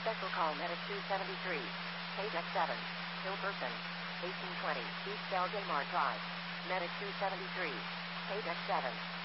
Special call Medic 273. Page X7. Hillperson. 1820 East Belgemar Drive. Medic 273. Page X7.